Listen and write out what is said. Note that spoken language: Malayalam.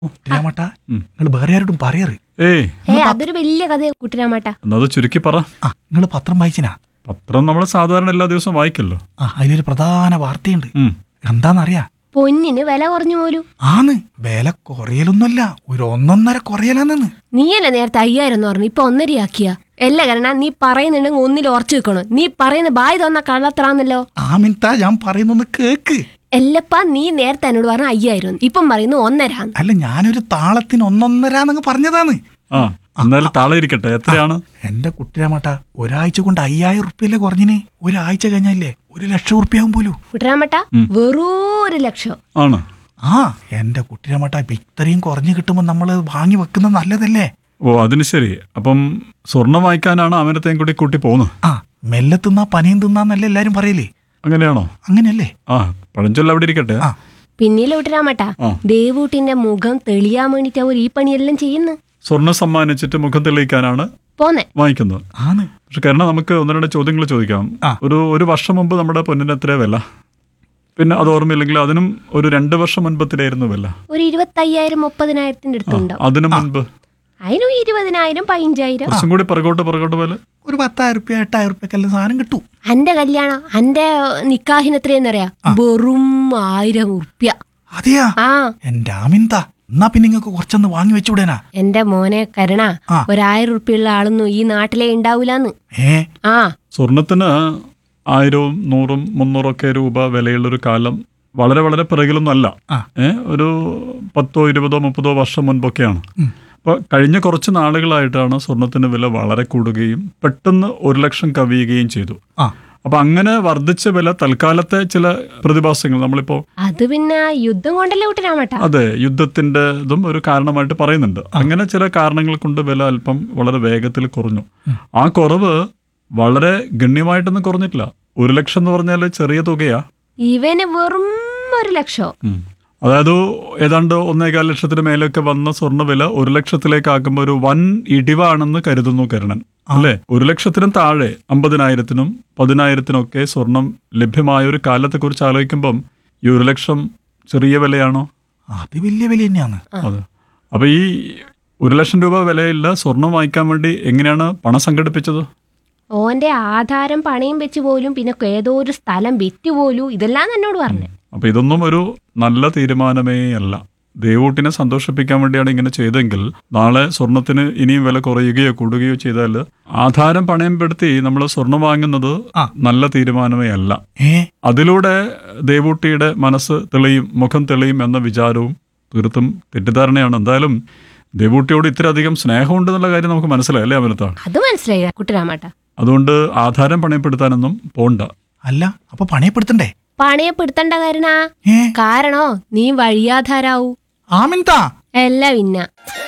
കുട്ടിരാമട്ട നിങ്ങൾ വേറെ ആരോടും പറയറ്. അതൊരു വലിയ കഥയാ കുട്ടിരാമട്ട. എന്നത് ചുരുക്കി പറ. നിങ്ങൾ പത്രം വായിച്ചിനാ? പത്രം നമ്മൾ സാധാരണ എല്ലാ ദിവസവും വായിക്കല്ലോ. അതിലൊരു പ്രധാന വാർത്തയുണ്ട്. എന്താന്നറിയാ? പൊന്നിന് വില കുറഞ്ഞു പോലും. ആന്ന്, വില കുറയലൊന്നുമല്ല, ഒരു 1.5 കുറയലാന്ന്. നീയല്ലേ നേരത്തെ 5000 എന്ന് പറഞ്ഞു, ഇപ്പൊ 1.5 ആക്കിയ. അല്ല കാരണം നീ പറയുന്നുണ്ടെങ്കിൽ ഒന്നിൽ ഉറച്ചു വെക്കണം. നീ പറയുന്ന ബായ് തോന്നാ കള്ളത്രാന്നല്ലോ. ആമിൻതാ, ഞാൻ പറയുന്നൊന്ന് കേക്ക്. എല്ലപ്പാ, നീ നേരത്തെ എന്നോട് പറഞ്ഞ 5000, ഇപ്പം പറയുന്നു 1.5. അല്ല, ഞാനൊരു താളത്തിന് 1.5 പറഞ്ഞതാണ്. താളം ഇരിക്കട്ടെ. എത്രയാണ്? എന്റെ കുട്ടിരാമട്ട, ഒരാഴ്ച കൊണ്ട് 5000 റുപ്യല്ലേ കുറഞ്ഞിന്. ഒരാഴ്ച കഴിഞ്ഞല്ലേ 1,00,000 റുപ്യാവും പോലും. കുട്ടിരാമട്ട, വെറൂ 1,00,000 ആണ്. എന്റെ കുട്ടിരാമട്ട, ഇത്രയും കുറഞ്ഞു കിട്ടുമ്പോ നമ്മള് വാങ്ങി വെക്കുന്നത് നല്ലതല്ലേ? ഓ, അതിന് ശരി. അപ്പം സ്വർണം വാങ്ങിക്കാനാണ് അവനത്തെയും കൂടി കൂട്ടി പോകുന്നത്. മെല്ലെ തിന്നാ പനിയും തിന്നാന്നല്ലേ എല്ലാരും പറയലേ? അങ്ങനെയാണോ? അങ്ങനെയല്ലേ? പഴഞ്ചൊല്ല അവിടെ ഇരിക്കട്ടെ. പിന്നീട് കുട്ടിരാമട്ട, ദേവൂട്ടിന്റെ മുഖം തെളിയാൻ വേണ്ടിട്ട് അവർ ഈ പണിയെല്ലാം ചെയ്യുന്നു. സ്വർണം സമ്മാനിച്ചിട്ട് മുഖം തെളിയിക്കാനാണ് വാങ്ങിക്കുന്നത്. പക്ഷെ കാരണം നമുക്ക് 1-2 ചോദ്യങ്ങൾ ചോദിക്കാം. ഒരു വർഷം മുമ്പ് നമ്മുടെ പൊന്നിന് എത്ര വില? പിന്നെ അത് ഓർമ്മയില്ലെങ്കിൽ അതിനും ഒരു 2 വർഷം മുൻപത്തിലായിരുന്നു വില. ഒരു 25,000-30,000 അടുത്തുണ്ടോ? അതിനു മുൻപ് അതിനും 20,000 15,000. കുറച്ചും കൂടി പുറകോട്ട് വില ഒരു 10,000 റുപ്യ 8,000 റുപ്യക്കെല്ലാം സാധനം കിട്ടും. എന്റെ കല്യാണം, എന്റെ നിക്കാഹിന് എത്രയെന്നറിയാ? വെറും 1000 റുപ്യ. അതെയാ? എന്റെ ആമിൻതാ, എന്നാ പിന്നെ നിങ്ങൾക്ക് കുറച്ചൊന്ന് വാങ്ങി വെച്ചുവിടേനാ? എന്റെ മോനെ കരുണ, 1,000 റുപ്യുള്ള ആളൊന്നും ഈ നാട്ടിലെ ഉണ്ടാവൂലെന്ന്. സ്വർണത്തിന് 1000, 100, 300 രൂപ വിലയുള്ളൊരു കാലം വളരെ വളരെ പിറകിലൊന്നും അല്ല. ഒരു 10, 20, 30 വർഷം മുൻപൊക്കെയാണ്. അപ്പോൾ കഴിഞ്ഞ കുറച്ച് നാളുകളായിട്ടാണ് സ്വർണത്തിന് വില വളരെ കൂടുകയും പെട്ടെന്ന് 1,00,000 കവിയുകയും ചെയ്തു. അപ്പൊ അങ്ങനെ വർദ്ധിച്ച വില തൽക്കാലത്തെ ചില പ്രതിഭാസങ്ങൾ നമ്മളിപ്പോ അത് പിന്നെ യുദ്ധം കൊണ്ടല്ലേ കുട്ടിരാമട്ട? അതെ, യുദ്ധത്തിന്റെ ഇതും ഒരു കാരണമായിട്ട് പറയുന്നുണ്ട്. അങ്ങനെ ചില കാരണങ്ങൾ കൊണ്ട് വില അല്പം വളരെ വേഗത്തിൽ കുറഞ്ഞു. ആ കുറവ് വളരെ ഗണ്യമായിട്ടൊന്നും കുറഞ്ഞിട്ടില്ല. 1,00,000 എന്ന് പറഞ്ഞാൽ ചെറിയ തുകയാ. ഇവന് വെറും 1,00,000. അതായത് ഏതാണ്ട് 1.25 ലക്ഷത്തിന് മേലൊക്കെ വന്ന സ്വർണ്ണ വില 1,00,000 ആക്കുമ്പോൾ ഒരു വൻ ഇടിവാണെന്ന് കരുതുന്നു കരുണൻ, അല്ലേ? 1,00,000 താഴെ 50,000-നും 10,000-നും ഒക്കെ സ്വർണം ലഭ്യമായ ഒരു കാലത്തെ കുറിച്ച് ആലോചിക്കുമ്പം ഈ 1,00,000 ചെറിയ വിലയാണോ? അത് വലിയ വില തന്നെയാണ്. അതെ. അപ്പൊ ഈ 1,00,000 രൂപ വിലയില്ല സ്വർണം വാങ്ങിക്കാൻ വേണ്ടി എങ്ങനെയാണ് പണം സംഘടിപ്പിച്ചത്? ഓന്റെ ആധാരം പണയം വെച്ച് പോലും, പിന്നെ ഏതോ ഒരു സ്ഥലം വിറ്റ് പോലും, ഇതെല്ലാം എന്നോട് പറഞ്ഞു. അപ്പൊ ഇതൊന്നും ഒരു നല്ല തീരുമാനമേ അല്ല. ദേവൂട്ടിനെ സന്തോഷിപ്പിക്കാൻ വേണ്ടിയാണ് ഇങ്ങനെ ചെയ്തെങ്കിൽ നാളെ സ്വർണത്തിന് ഇനിയും വില കുറയുകയോ കൂടുകയോ ചെയ്താൽ ആധാരം പണയപ്പെടുത്തി നമ്മൾ സ്വർണം വാങ്ങുന്നത് നല്ല തീരുമാനമേ അല്ല. അതിലൂടെ ദേവൂട്ടിയുടെ മനസ്സ് തെളിയും, മുഖം തെളിയും എന്ന വിചാരവും തീർത്തും തെറ്റിദ്ധാരണയാണ്. എന്തായാലും ദേവൂട്ടിയോട് ഇത്രയധികം സ്നേഹമുണ്ടെന്നുള്ള കാര്യം നമുക്ക് മനസ്സിലായി, അല്ലേ അവനത്താണ്? അത് മനസ്സിലായി കുട്ടിരാമട്ട. അതുകൊണ്ട് ആധാരം പണയപ്പെടുത്താനൊന്നും പോണ്ട. അല്ല, അപ്പൊ പണയപ്പെടുത്തണ്ടേ? പണയപ്പെടുത്തണ്ട കാരണോ നീ വഴിയാധാരാവൂ. ആമിൻതാ അല്ല പിന്നെ